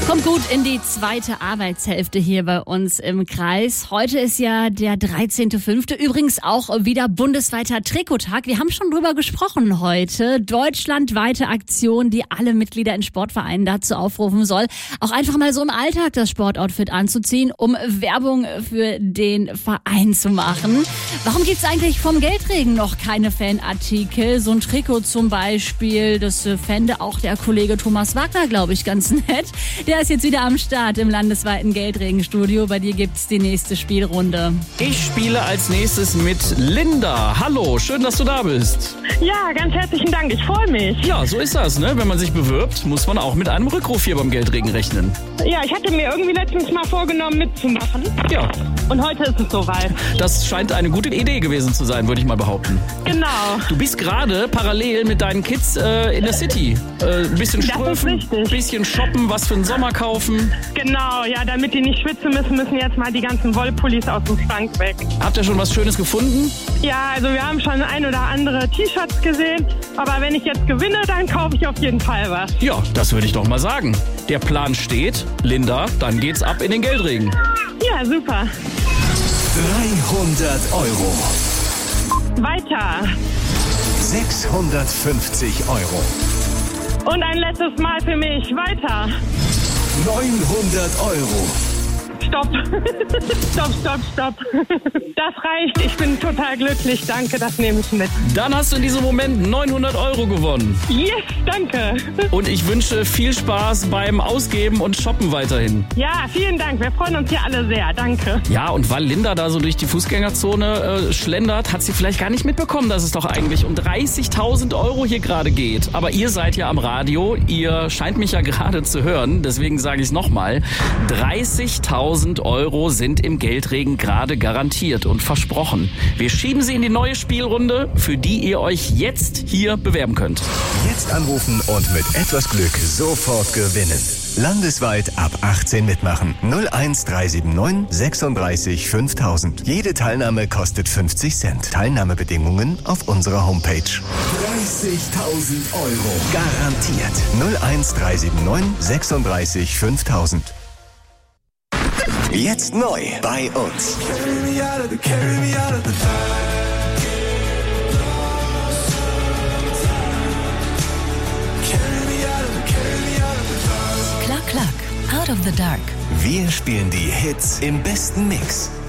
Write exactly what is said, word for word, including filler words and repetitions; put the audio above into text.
Kommt gut in die zweite Arbeitshälfte hier bei uns im Kreis. Heute ist ja der dreizehnte fünfte Übrigens auch wieder bundesweiter Trikottag. Wir haben schon drüber gesprochen heute. Deutschlandweite Aktion, die alle Mitglieder in Sportvereinen dazu aufrufen soll, auch einfach mal so im Alltag das Sportoutfit anzuziehen, um Werbung für den Verein zu machen. Warum gibt's eigentlich vom Geldregen noch keine Fanartikel? So ein Trikot zum Beispiel, das fände auch der Kollege Thomas Wagner, glaube ich, ganz nett. Der ist jetzt wieder am Start im landesweiten Geldregenstudio. Bei dir gibt's die nächste Spielrunde. Ich spiele als nächstes mit Linda. Hallo, schön, dass du da bist. Ja, ganz herzlichen Dank. Ich freue mich. Ja, so ist das, ne? Wenn man sich bewirbt, muss man auch mit einem Rückruf hier beim Geldregen rechnen. Ja, ich hatte mir irgendwie letztens mal vorgenommen, mitzumachen. Ja. Und heute ist es soweit. Das scheint eine gute Idee gewesen zu sein, würde ich mal behaupten. Genau. Du bist gerade parallel mit deinen Kids äh, in der City. Äh, ein bisschen ströfen, ein bisschen shoppen, was für den Sommer kaufen. Genau, ja, damit die nicht schwitzen müssen, müssen jetzt mal die ganzen Wollpullis aus dem Schrank weg. Habt ihr schon was Schönes gefunden? Ja, also wir haben schon ein oder andere T-Shirts gesehen. Aber wenn ich jetzt gewinne, dann kaufe ich auf jeden Fall was. Ja, das würde ich doch mal sagen. Der Plan steht. Linda, dann geht's ab in den Geldregen. Ja, super. dreihundert Euro. Weiter. sechshundertfünfzig Euro. Und ein letztes Mal für mich. Weiter. neunhundert Euro. Stopp. stopp, stopp, stopp. Das reicht. Ich bin total glücklich. Danke, das nehme ich mit. Dann hast du in diesem Moment neunhundert Euro gewonnen. Yes, danke. Und ich wünsche viel Spaß beim Ausgeben und Shoppen weiterhin. Ja, vielen Dank. Wir freuen uns hier alle sehr. Danke. Ja, und weil Linda da so durch die Fußgängerzone äh, schlendert, hat sie vielleicht gar nicht mitbekommen, dass es doch eigentlich um dreißigtausend Euro hier gerade geht. Aber ihr seid ja am Radio. Ihr scheint mich ja gerade zu hören. Deswegen sage ich es nochmal. dreißigtausend Euro sind im Geldregen gerade garantiert und versprochen. Wir schieben sie in die neue Spielrunde, für die ihr euch jetzt hier bewerben könnt. Jetzt anrufen und mit etwas Glück sofort gewinnen. Landesweit ab achtzehn mitmachen. null eins drei sieben neun sechsunddreißig fünftausend. Jede Teilnahme kostet fünfzig Cent. Teilnahmebedingungen auf unserer Homepage. dreißigtausend Euro. Garantiert. null eins drei sieben neun sechsunddreißig fünftausend. Jetzt neu bei uns. Klack, klack, out of the dark. Wir spielen die Hits im besten Mix.